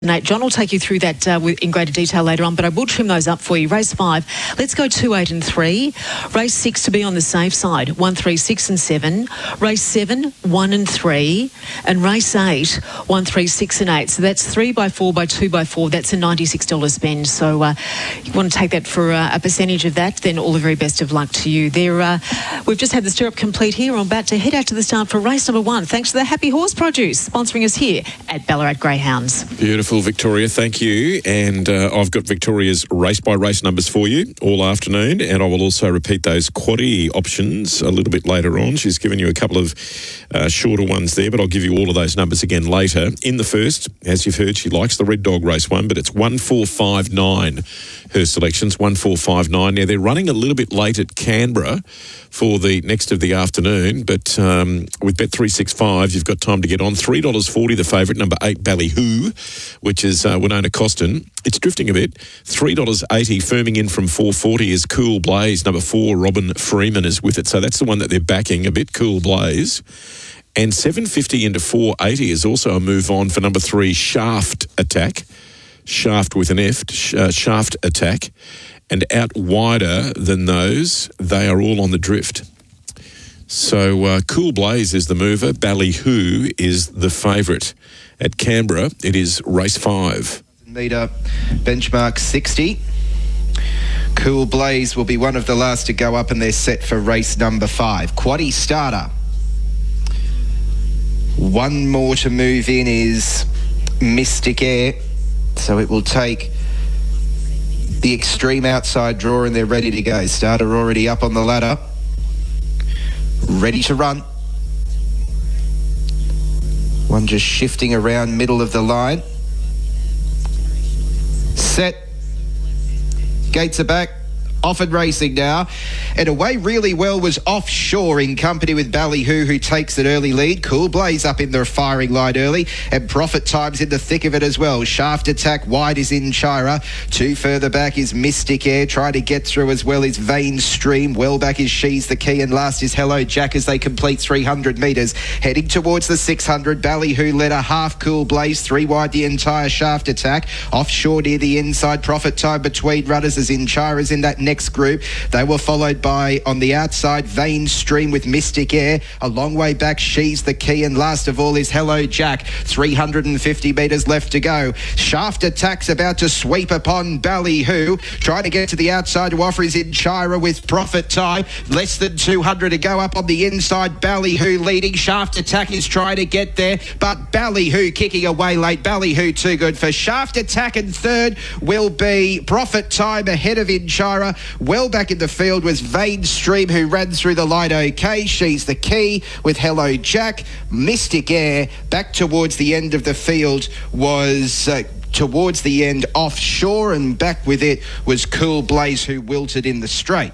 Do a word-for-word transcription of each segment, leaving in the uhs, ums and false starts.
Nate, John will take you through that uh, in greater detail later on, but I will trim those up for you. Race five, let's go two, eight and three. Race six to be on the safe side, one, three, six and seven. Race seven, one and three. And race eight, one, three, six and eight. So that's three by four by two by four. That's a ninety-six dollars spend. So uh, you want to take that for uh, a percentage of that, then all the very best of luck to you. There, uh, we've just had the stirrup complete here. I'm about to head out to the start for race number one. Thanks to the Happy Horse Produce, sponsoring us here at Ballarat Greyhounds. Beautiful. Victoria, thank you. And uh, I've got Victoria's race-by-race numbers for you all afternoon, and I will also repeat those quaddie options a little bit later on. She's given you a couple of uh, shorter ones there, but I'll give you all of those numbers again later. In the first, as you've heard, she likes the Red Dog race one, but it's one four five nine, her selections, one four five nine. Now, they're running a little bit late at Canberra for the next of the afternoon, but um, with Bet three sixty-five, you've got time to get on. three dollars forty, the favourite, number eight, Ballyhoo, which is uh, Winona Costin. It's drifting a bit. three dollars eighty, firming in from four forty is Cool Blaze. Number four, Robin Freeman is with it. So that's the one that they're backing a bit, Cool Blaze. And seven fifty into four eighty is also a move on for number three, Shaft Attack. Shaft with an F, uh, Shaft Attack. And out wider than those, they are all on the drift. So uh, Cool Blaze is the mover. Ballyhoo is the favourite. At Canberra, it is race five. Metre benchmark sixty. Cool Blaze will be one of the last to go up, and they're set for race number five. Quaddie starter. One more to move in is Mystic Air. So it will take the extreme outside draw, and they're ready to go. Starter already up on the ladder. Ready to run. One just shifting around middle of the line. Set. Gates are back. Off and racing now. And away really well was Offshore in company with Ballyhoo, who takes an early lead. Cool Blaze up in the firing line early, and Profit Time's in the thick of it as well. Shaft Attack wide is in Chira. Two further back is Mystic Air. Trying to get through as well is Vein Stream. Well back is She's the Key, and last is Hello Jack as they complete three hundred metres. Heading towards the six hundred, Ballyhoo led a half Cool Blaze. Three wide the entire Shaft Attack. Offshore near the inside. Profit Time between runners as in Chira's in that next group. They were followed by, on the outside, Vein Stream with Mystic Air. A long way back, She's the Key, and last of all is Hello Jack. three hundred fifty metres left to go. Shaft Attack's about to sweep upon Ballyhoo. Trying to get to the outside to offer is in Chira with Profit Time. Less than two hundred to go up on the inside. Ballyhoo leading. Shaft Attack is trying to get there, but Ballyhoo kicking away late. Ballyhoo too good for Shaft Attack, and third will be Profit Time ahead of Inchira. Well back in the field was Vein Stream, who ran through the line okay. She's the Key with Hello Jack. Mystic Air back towards the end of the field was uh, towards the end Offshore, and back with it was Cool Blaze, who wilted in the straight.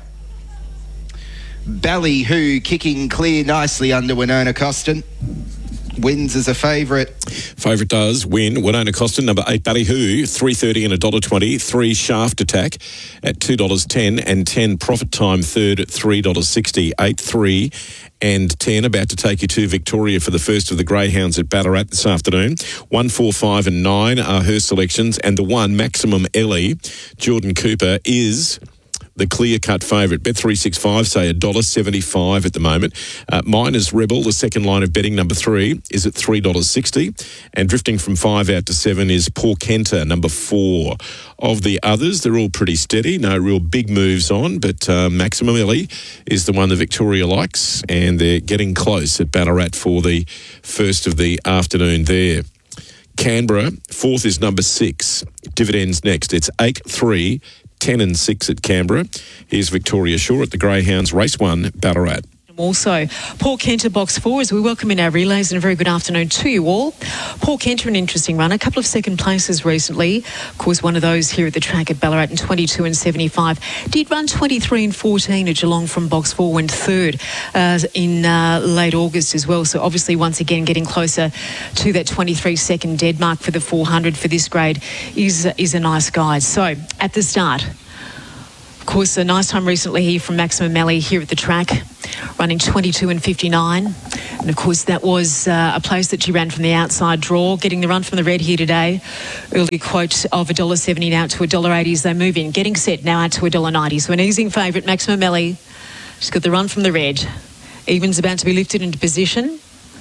Ballyhoo kicking clear nicely under Winona Costin. Wins as a favourite. Favourite does win. Winona Costin, number eight, Ballyhoo, three thirty and one dollar twenty. Three, Shaft Attack at two dollars ten, and ten, Profit Time, third at three dollars sixty. Eight, three and ten, about to take you to Victoria for the first of the Greyhounds at Ballarat this afternoon. One, four, five and nine are her selections, and the one, Maximum Ellie, Jordan Cooper, is the clear-cut favourite. Bet three sixty-five say one dollar seventy-five at the moment. Uh, Miners Rebel, the second line of betting, number three, is at three dollars sixty. And drifting from five out to seven is Porkenta, number four. Of the others, they're all pretty steady. No real big moves on, but uh, Maximum Ellie is the one that Victoria likes, and they're getting close at Ballarat for the first of the afternoon there. Canberra, fourth is number six. Dividends next. It's eight, three, ten and six at Canberra. Here's Victoria Shaw at the Greyhounds, race one, Ballarat. Also, Paul Kenter, box four, as we welcome in our relays, and a very good afternoon to you all. Paul Kenter, an interesting runner, a couple of second places recently. Of course, one of those here at the track at Ballarat in twenty-two and seventy-five. Did run twenty-three and fourteen at Geelong from box four, went third uh, in uh, late August as well. So obviously, once again, getting closer to that twenty-three second dead mark for the four hundred for this grade is, is a nice guide. So, at the start, of course, a nice time recently here from Maximum Ellie here at the track, running twenty-two and fifty-nine. And, of course, that was uh, a place that she ran from the outside draw, getting the run from the red here today. Early quote of one dollar seventy now to one dollar eighty as they move in. Getting set now out to one dollar ninety. So an easing favourite, Maximum Ellie. She's got the run from the red. Even's about to be lifted into position.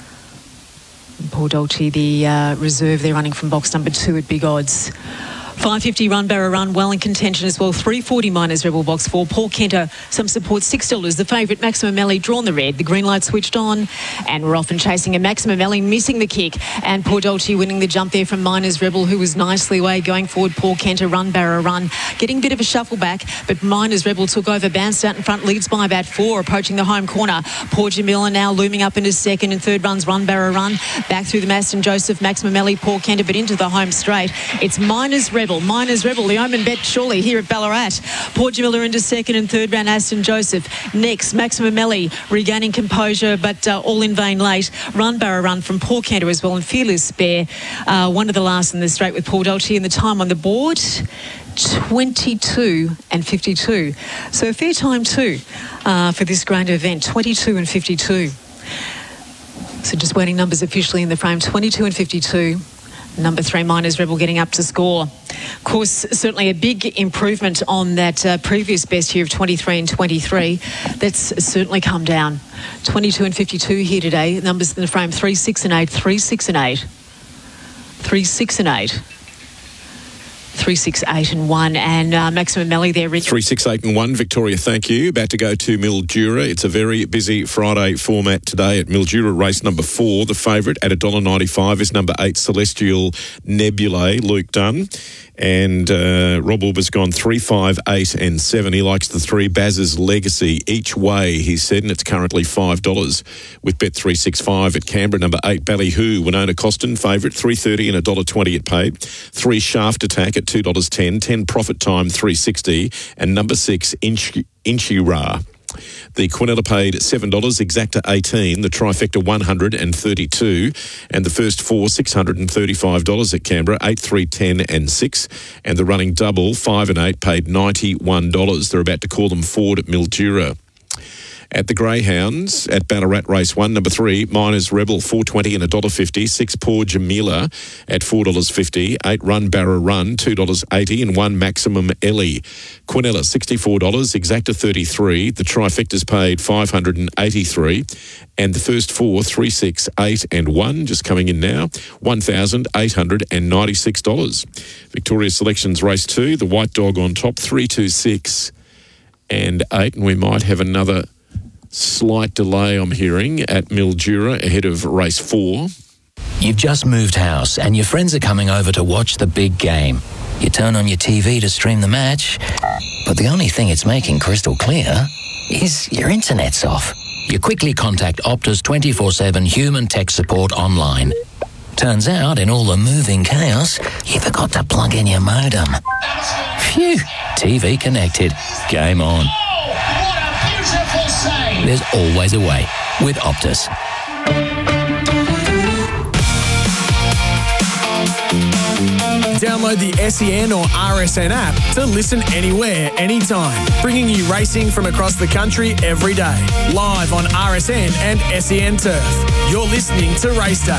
And Paul Dolce, the uh, reserve, they're running from box number two at big odds. five fifty Run Barra Run, well in contention as well. three forty Miners Rebel box four. Paul Kenter, some support, six dollars. The favourite, Maximum Ellie, drawn the red. The green light switched on. And we're off and chasing a Maximum Ellie, missing the kick. And Paul Dolce winning the jump there from Miners Rebel, who was nicely away going forward. Paul Kenter, Run Barra Run. Getting a bit of a shuffle back, but Miners Rebel took over. Bounced out in front, leads by about four, approaching the home corner. Paul Jamila now looming up into second and third runs. Run Barra Run. Back through the Aston Joseph, Maximum Ellie, Paul Kenter, but into the home straight. It's Miners Rebel. Miners Rebel, the omen bet surely here at Ballarat. Port Jamila into second and third round, Aston Joseph. Next, Maximum Ellie regaining composure, but uh, all in vain late. Run Barra Run from Paul Kenter as well, and Fearless Spare, uh, one of the last in the straight with Paul Dolce, and the time on the board, twenty-two and fifty-two. So a fair time too uh, for this grand event, twenty-two and fifty-two. So just waiting numbers officially in the frame, twenty-two and fifty-two. Number three, Miners Rebel, getting up to score. Of course, certainly a big improvement on that uh, previous best here of twenty-three and twenty-three. That's certainly come down. twenty-two and fifty-two here today. Numbers in the frame, three, six and eight, three, six and eight. three, six and eight. Three, six, eight and one, and uh, Maximum Ellie there. Three, six, eight and one. Victoria, thank you. About to go to Mildura. It's a very busy Friday format today at Mildura. Race number four. The favourite at one dollar ninety-five is number eight, Celestial Nebulae, Luke Dunn. And uh, Rob Orber's gone three, five, eight and seven. He likes the three, Baz's Legacy, each way, he said, and it's currently five dollars with Bet three sixty-five at Canberra. Number eight, Ballyhoo, Winona Costin, favourite, three thirty and one dollar twenty it paid. Three, Shaft Attack at two dollars ten. ten, Profit Time, three sixty. And number six, Inch, Inchira. The Quinella paid seven dollars, Exacta eighteen, the Trifecta one hundred thirty-two, and the first four, six hundred thirty-five dollars at Canberra, eight, three, ten and six, and the running double, five and eight, paid ninety-one dollars. They're about to call them forward at Mildura. At the Greyhounds, at Ballarat Race one, number three, Miners Rebel, four twenty and one dollar fifty. Six, Poor Jamila at four dollars fifty. Eight, Run Barra Run, two dollars eighty. And one, Maximum Ellie. Quinella, sixty-four dollars. Exacta, thirty-three. The Trifecta's paid five hundred eighty-three. And the first four, three, six, eight and one, just coming in now, one thousand eight hundred ninety-six dollars. Victoria Selections Race two, the White Dog on top, three, two, six and eight. And we might have another slight delay, I'm hearing, at Mildura ahead of race four. You've just moved house and your friends are coming over to watch the big game. You turn on your T V to stream the match, but the only thing it's making crystal clear is your internet's off. You quickly contact Optus twenty-four seven human tech support online. Turns out, in all the moving chaos, you forgot to plug in your modem. Phew, T V connected. Game on. There's always a way with Optus. Download the S E N or R S N app to listen anywhere, anytime, bringing you racing from across the country every day. Live on R S N and S E N Turf. You're listening to Race Day.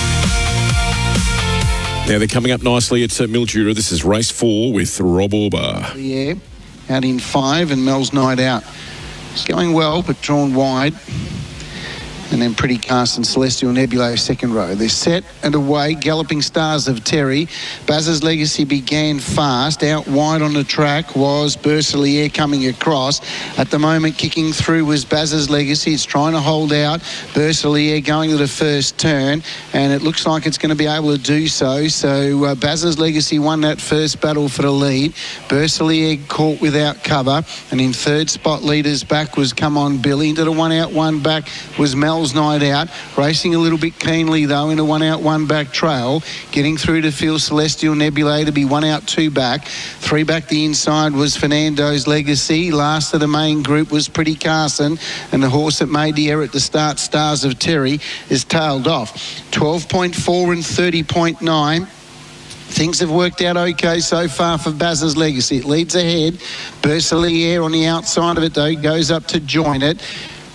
Now they're coming up nicely at uh, Mildura. This is race four with Rob Orber. Yeah, out in five and Mel's Night Out. It's going well, but drawn wide. And then Pretty Cast and Celestial Nebulae second row. They're set and away. Galloping Stars of Terry. Baz's Legacy began fast. Out wide on the track was Bercelier coming across. At the moment, kicking through was Baz's Legacy. It's trying to hold out. Bercelier going to the first turn, and it looks like it's going to be able to do so. So uh, Baz's Legacy won that first battle for the lead. Bercelier caught without cover, and in third spot, leaders back was Come On Billy. Into the one out, one back was Mel's Night Out, racing a little bit keenly though in a one out one back trail, getting through to field Celestial Nebulae to be one out two back. Three back the inside was Fernando's Legacy. Last of the main group was Pretty Carson, and the horse that made the error at the start, Stars of Terry, is tailed off. twelve point four and thirty point nine. Things have worked out okay so far for Baz's Legacy. It leads ahead. Bercelier on the outside of it though goes up to join it.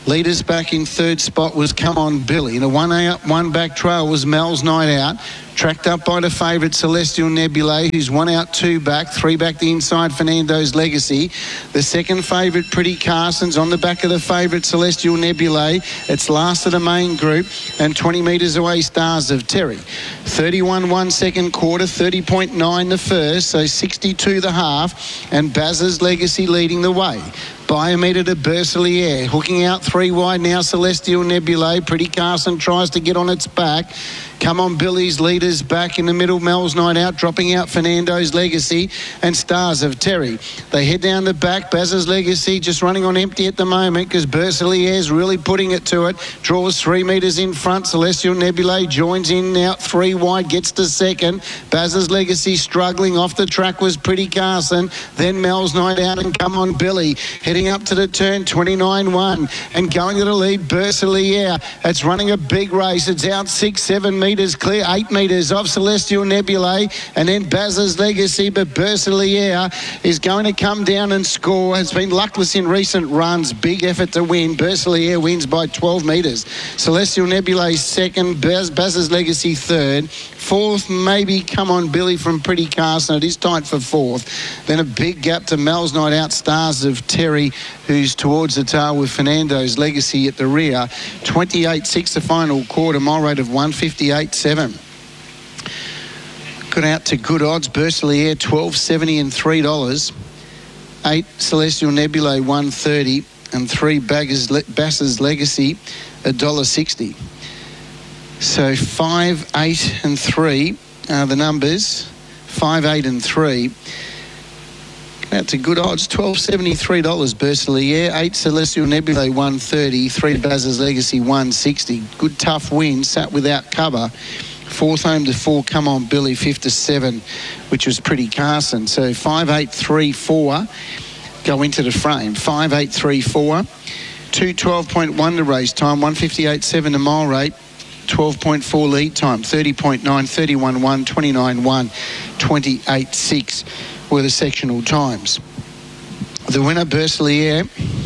Leaders back in third spot was Come On Billy. In a one out, one back trail was Mel's Night Out. Tracked up by the favourite Celestial Nebulae, who's one out, two back, three back the inside, Fernando's Legacy. The second favourite, Pretty Carson's on the back of the favourite Celestial Nebulae. It's last of the main group, and twenty metres away, Stars of Terry. thirty-one one second quarter, thirty point nine the first, so sixty-two the half, and Baz's Legacy leading the way. Biometer to Bercelier, hooking out three wide now, Celestial Nebulae. Pretty Carson tries to get on its back. Come On Billy's leaders back in the middle. Mel's Night Out dropping out Fernando's Legacy and Stars of Terry. They head down the back. Baz's Legacy just running on empty at the moment because Bercelier's really putting it to it. Draws three metres in front. Celestial Nebulae joins in out three wide, gets to second. Baz's Legacy struggling. Off the track was Pretty Carson. Then Mel's Night Out and Come On Billy. Heading up to the turn, twenty-nine one. And going to the lead, Bercelier. It's running a big race. It's out six, seven metres clear, eight metres off Celestial Nebulae, and then Baz's Legacy, but Bercelier is going to come down and score. Has been luckless in recent runs. Big effort to win. Bercelier wins by twelve metres. Celestial Nebulae second, Baz, Baz's Legacy third. Fourth, maybe Come On Billy from Pretty Carson. It is tight for fourth. Then a big gap to Mel's Night Out, Stars of Terry, who's towards the tail with Fernando's Legacy at the rear. twenty-eight six the final quarter, mile rate of one fifty-eight seven. Got out to good odds. Bercelier twelve seventy and three dollars. Eight Celestial Nebulae one thirty, and three Bass's Legacy a dollar sixty. So five, eight, and three are the numbers. Five, eight, and three. Out to good odds, twelve seventy-three dollars Bercelier, eight Celestial Nebulae one thirty, three Baz's Legacy one sixty. Good tough win, sat without cover. Fourth home to four, Come On Billy fifty-seven, which was Pretty Carson. So five, eight, three, four go into the frame. Five, eight, three, four. two twelve point one to race time, one fifty-eight seven the mile rate. twelve point four lead time, thirty point nine, thirty-one one, twenty-nine one, twenty-eight six were the sectional times. The winner, Bercelier,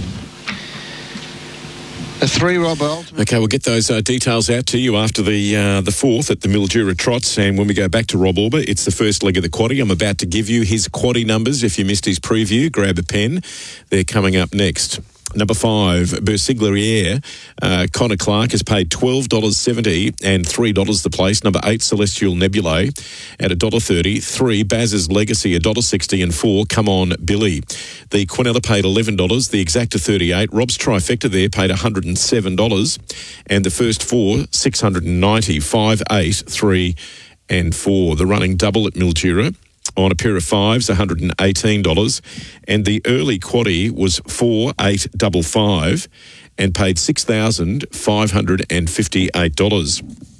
a three Robber Ultimate. Okay, we'll get those uh, details out to you after the uh, the fourth at the Mildura Trots, and when we go back to Rob Auber, it's the first leg of the quaddie. I'm about to give you his quaddie numbers. If you missed his preview, grab a pen. They're coming up next. Number five, Bercelier. Uh, Connor Clark has paid twelve dollars seventy and three dollars the place. Number eight, Celestial Nebulae at one dollar thirty. Three, Baz's Legacy, one dollar sixty. And four, Come On Billy. The Quinella paid eleven dollars. The Exacta, thirty-eight. Rob's Trifecta there paid one hundred seven dollars. And the first four, six hundred ninety. Five, eight, three, and four. The running double at Mildura on a pair of fives, one hundred eighteen dollars. And the early quaddie was four eight five five and paid six thousand five hundred fifty-eight dollars.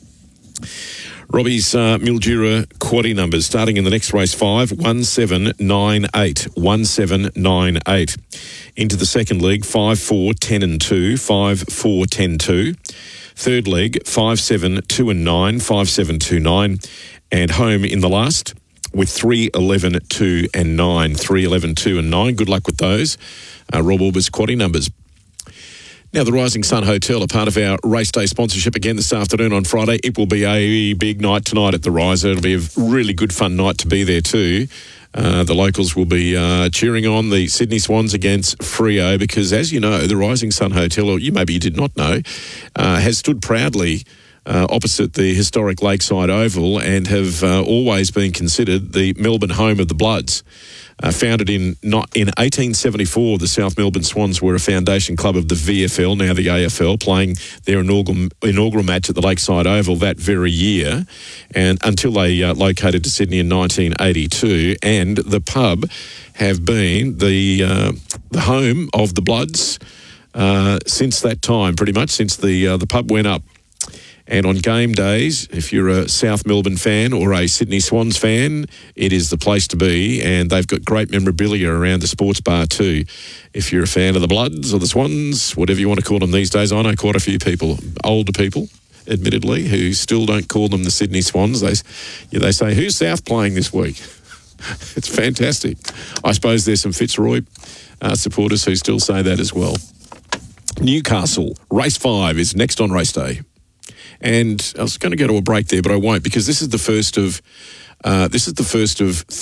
Robbie's uh, Mildura quaddie numbers starting in the next race, five, one seven nine eight, one seven nine eight. Into the second leg, five, four, ten and two, five, four, ten, two. Third leg, five, seven, two and nine, five, seven, two, nine. And home in the last with three, eleven, two and nine. three, eleven, two and nine. Good luck with those. Uh, Rob Auber's quaddie numbers. Now, the Rising Sun Hotel, a part of our race day sponsorship again this afternoon on Friday. It will be a big night tonight at the Riser. It'll be a really good fun night to be there too. Uh, the locals will be uh, cheering on the Sydney Swans against Freo because, as you know, the Rising Sun Hotel, or you maybe you did not know, uh, has stood proudly Uh, opposite the historic Lakeside Oval and have uh, always been considered the Melbourne home of the Bloods. Uh, founded in not in eighteen seventy-four, the South Melbourne Swans were a foundation club of the V F L, now the A F L, playing their inaugural, inaugural match at the Lakeside Oval that very year, and until they uh, located to Sydney in nineteen eighty-two. And the pub have been the uh, the home of the Bloods uh, since that time, pretty much since the uh, the pub went up. And on game days, if you're a South Melbourne fan or a Sydney Swans fan, it is the place to be. And they've got great memorabilia around the sports bar too. If you're a fan of the Bloods or the Swans, whatever you want to call them these days, I know quite a few people, older people, admittedly, who still don't call them the Sydney Swans. They, yeah, they say, who's South playing this week? It's fantastic. I suppose there's some Fitzroy uh, supporters who still say that as well. Newcastle, race five is next on race day. And I was going to go to a break there, but I won't, because this is the first of uh, this is the first of